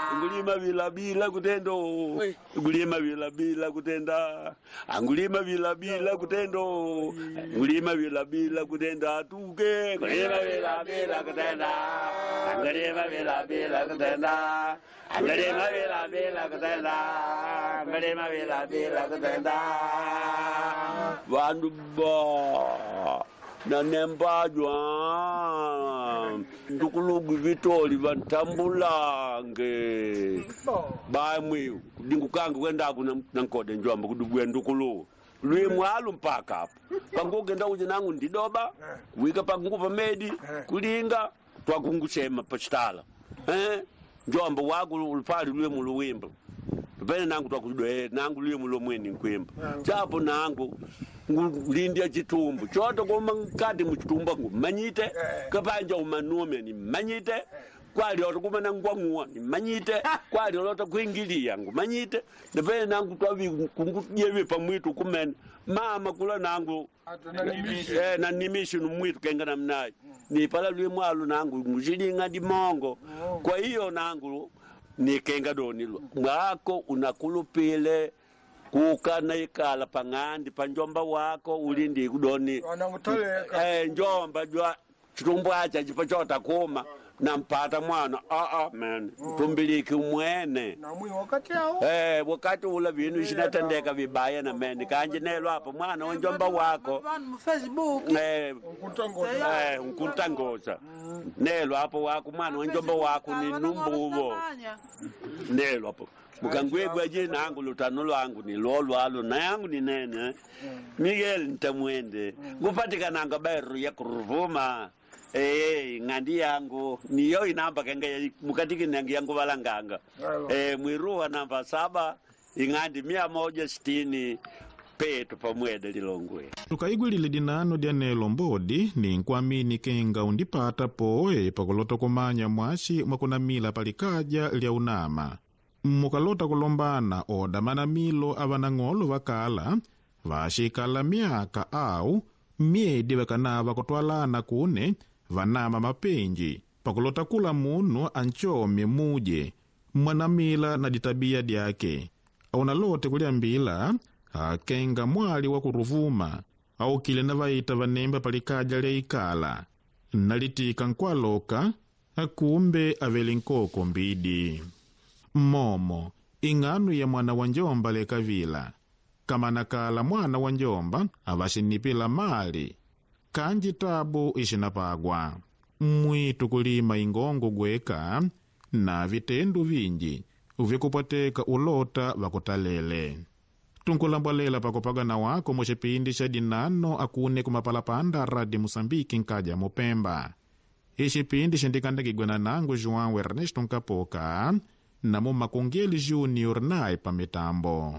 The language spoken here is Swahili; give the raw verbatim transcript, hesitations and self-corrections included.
Angulima bila bila kutendo. Angulima bila bila kutenda. Angulima bila bila kutendo. Angulima bila bila kutenda tuke. Angulima bila bila kutenda. Angulima bila bila kutenda. Angulima bila bila kutenda. Angulima bila bila kutenda. Vandu ba na nembajwa ndukulugu vitoli vantambulange bamwe ndingukanga kwenda kuna nankode njomba kudubwe ndukulu lwimwalu mpaka hapo pangogenda uje nangu ndidoba wika panguva medi kulinga twakungushema pachitala eh njomba waku ulpali lwe muluwimba pene nangu twakudwe nangu lwe mulomweni nkwimba chapo nangu ngulindia chitumbu choto koma nkati muchitumba ngumanyite kapanja umanume ni manyite kwali oto kumana ngwangwa ni manyite kwali oto kuingilia ngumanyite ndepene nangu twavi kungujewe pamwitu kumene mama kula nangu eh na nimishi numwitu kenga namnayi ni pala lwe mwalu nangu ngujilinga di mongo kwa hiyo nangu ni kenga donilo mwako unakulupile kukana ikala pangandi panjomba wako ulindi kudoni eh njomba jwa chitumbu acha chipachota kuma nampata mwana ah ah man tumbiliki mwene na mwi wakati hao eh wakati ula vinu shinatendeka vibaya na mene kanje nelo hapo mwana wa njomba wako Facebook eh nkutangoza eh nkutangoza nelo hapo wako mwana wa njomba wako ni numbuvo nelo hapo mukangwegwa je nangu lutano lwangu ni lolwalo na yangu ni nene Miguel Ntamwende ngupatikana ngaberu ya kuruvuma eh ngandi yangu niyo inamba kenge mukatiki nangi yangu balanganga eh mwiruwa namba saba ingandi mia moja sitini petu pamwede lilongwe tukaigwilile dinano dia nelo mbodi ni nkwamini kenga undipata poe pakuloto kumanya mwashi mwakunamila palikaja lya unama mukalota kulombana odamana milo avanang'olo vakala vashikala miaka au miedi vakanava kutwalana kune vanama mapenji pakulota kula munu anchome muje mwanamila na ditabia dyake aunalote kuliambila akenga mwali wa kuruvuma au kile na vaita vanemba palikaja lya ikala nalitika nkwaloka akumbe aveli nkoko mbidi momo ing'anu ya mwana wa njomba lekavila kama nakala mwana wa njomba avashinipila mali kanji tabu ishinapagwa mwitu kulima ingongo gweka na vitendu vinji uvikupateka ulota vakutalele tunkulambalela pakupagana wako muchipindi cha dinano akune kumapalapanda radi Musambiki nkaja Mupemba ishipindi shindikandakigwena nangu João Ernesto Nkapoka na Mumakongeli Junior naye pa mitambo.